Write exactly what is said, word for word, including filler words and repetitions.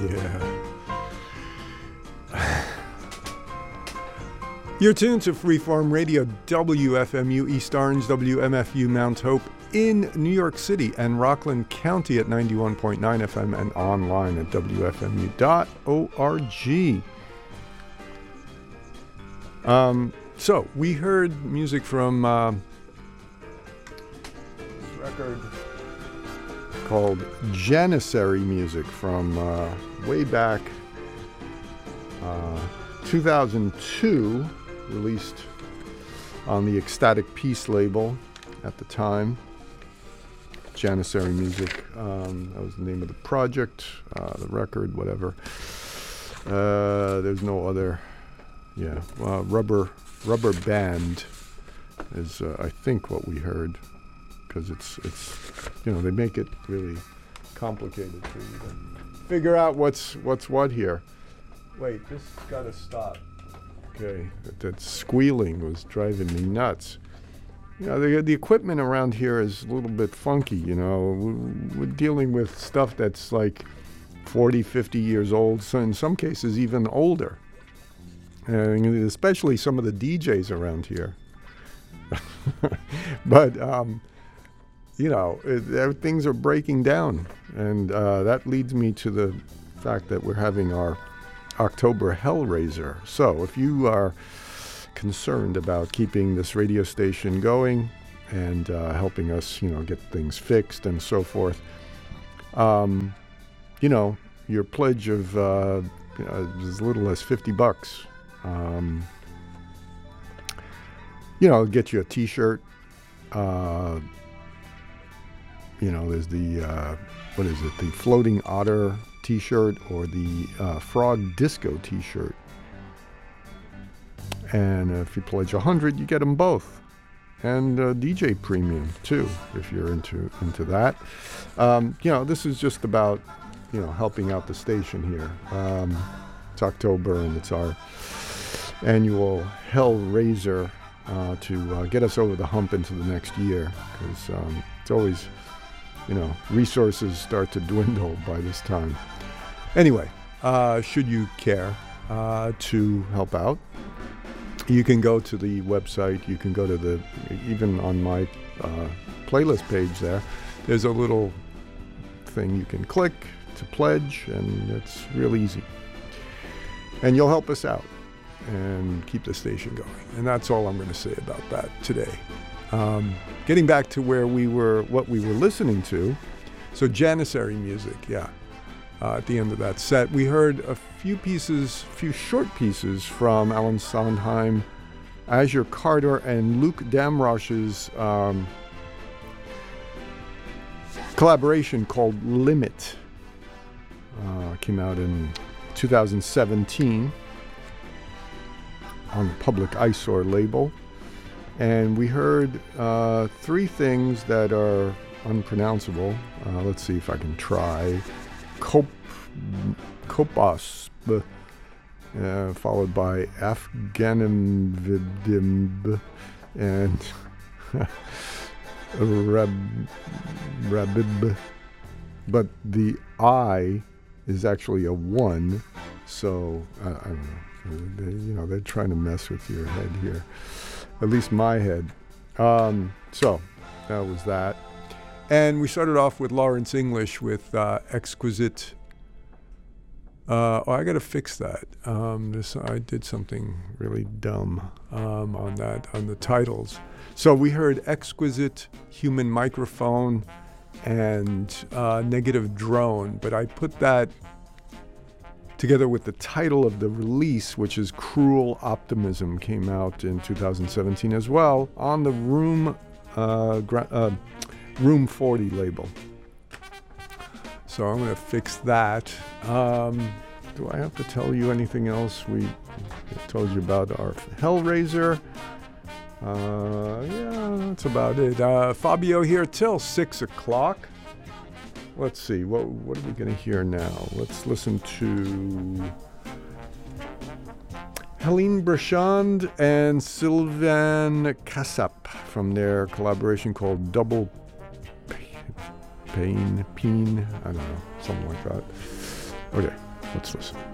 Yeah. You're tuned to Freeform Radio, W F M U East Orange, W M F U Mount Hope in New York City and Rockland County at ninety-one point nine F M and online at W F M U dot org. Um, so, we heard music from uh, this record called Janissary Music from uh, way back uh, two thousand two, released on the Ecstatic Peace label at the time. Janissary Music, um, that was the name of the project, uh, the record, whatever. Uh, there's no other, yeah, uh, Rubber Rubber Band is, uh, I think, what we heard, because it's, it's, you know, they make it really complicated to even figure out what's what's what here. Wait, this has got to stop. Okay, that, that squealing was driving me nuts. You know, the, the equipment around here is a little bit funky, you know. We're, we're dealing with stuff that's like forty, fifty years old, so in some cases even older. And especially some of the D Js around here. But, um, you know, it, it, things are breaking down. And uh, that leads me to the fact that we're having our October Hellraiser. So if you are concerned about keeping this radio station going and uh, helping us, you know, get things fixed and so forth, um, you know, your pledge of uh, you know, as little as fifty bucks, um, you know, get you a T-shirt. Uh, you know, there's the uh, what is it? The Floating Otter T-shirt or the uh, Frog Disco T-shirt. And if you pledge a hundred, you get them both, and uh, D J premium too, if you're into into that. Um, you know, this is just about, you know, helping out the station here. Um, it's October, and it's our annual Hellraiser uh, to uh, get us over the hump into the next year, because um, it's always, you know, resources start to dwindle by this time. Anyway, uh, should you care uh, to help out, you can go to the website. You can go to the, even on my uh, playlist page there, there's a little thing you can click to pledge, and it's real easy. And you'll help us out and keep the station going. And that's all I'm going to say about that today. Um, getting back to where we were, what we were listening to. So Janissary Music, yeah. Uh, at the end of that set, we heard a few pieces, a few short pieces from Alan Sondheim, Azure Carter, and Luke Damrosch's um, collaboration called Limit. Uh, came out in two thousand seventeen on the Public Eyesore label. And we heard uh, three things that are unpronounceable. Uh, let's see if I can try. Kop, Kopasp, uh, followed by Afghanimvidim and Rab, Rabib. But the I is actually a one, so uh, I don't know. They, you know, they're trying to mess with your head here. At least my head. Um, so that was that. And we started off with Lawrence English with uh, Exquisite. Uh, oh, I got to fix that. Um, this, I did something really dumb um, on that, on the titles. So we heard Exquisite, Human Microphone, and uh, Negative Drone. But I put that together with the title of the release, which is Cruel Optimism, came out in two thousand seventeen as well on the Room uh, gra- uh, Room forty label. So I'm going to fix that. Um, do I have to tell you anything else? We told you about our Hellraiser. Uh, yeah, that's about it. Uh, Fabio here till six o'clock. Let's see, what what are we going to hear now? Let's listen to Helene Brechand and Sylvain Cassap from their collaboration called Double Pain, Peen, I don't know, something like that. Okay. Let's listen.